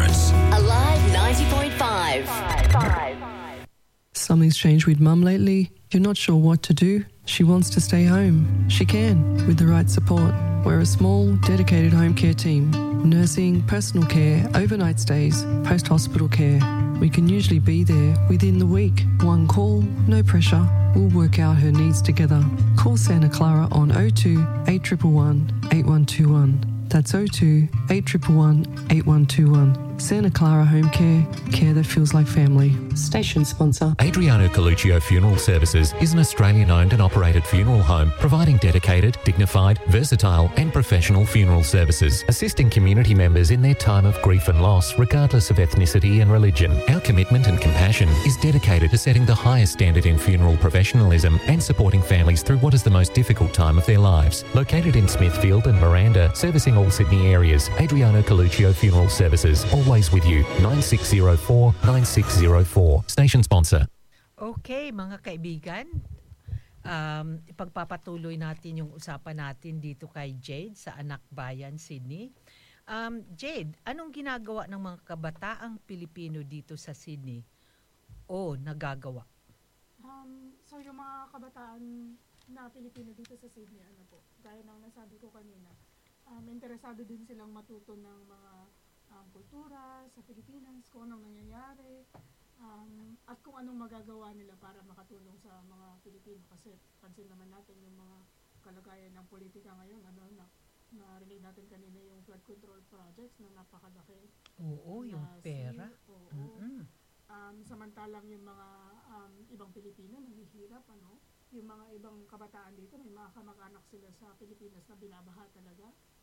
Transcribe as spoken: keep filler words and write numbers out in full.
Parents. Alive ninety point five. Something's changed with Mum lately. You're not sure what to do? She wants to stay home. She can, with the right support. We're a small, dedicated home care team. Nursing, personal care, overnight stays, post-hospital care. We can usually be there within the week. One call, no pressure. We'll work out her needs together. Call Santa Clara on oh two, eight one one, eight one two one. That's oh two, eight one one, eight one two one. Santa Clara Home Care, care that feels like family. Station sponsor. Adriano Coluccio Funeral Services is an Australian-owned and operated funeral home providing dedicated, dignified, versatile and professional funeral services, assisting community members in their time of grief and loss regardless of ethnicity and religion. Our commitment and compassion is dedicated to setting the highest standard in funeral professionalism and supporting families through what is the most difficult time of their lives. Located in Smithfield and Miranda, servicing all Sydney areas, Adriano Coluccio Funeral Services, always with you. nine six zero four, nine six zero four. Station sponsor. Okay, mga kaibigan. Um, ipagpapatuloy natin yung usapan natin dito kay Jade sa Anak Bayan, Sydney. Um, Jade, anong ginagawa ng mga kabataang Pilipino dito sa Sydney? O nagagawa? Um, so yung mga kabataan na Pilipino dito sa Sydney, ano po, gaya ng nasabi ko kanina, um, interesado din silang matuto ng mga um, kultura sa Pilipinas, kung anong nangyayari, um, at kung anong magagawa nila para makatulong sa mga Pilipino. Kasi pansin naman natin yung mga kalagayan ng politika ngayon, ano na, na-relate natin kanina yung flood control projects na napakalaki. Oo, yung pera. Oo. Mm-hmm. Um, samantalang yung mga um, ibang Pilipino naghihirap, ano, yung mga ibang kabataan dito, may mga kamag-anak sila sa Pilipinas na binabaha talaga.